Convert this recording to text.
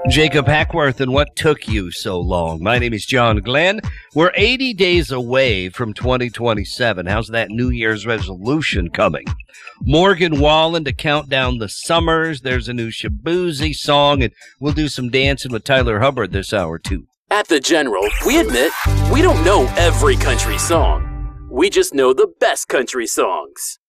Jacob Hackworth, and what took you so long? My name is John Glenn. We're 80 days away from 2027. How's that New Year's resolution coming? Morgan Wallen to count down the summers. There's a new Shaboozey song, and we'll do some dancing with Tyler Hubbard this hour, too. At The General, we admit we don't know every country song. We just know the best country songs.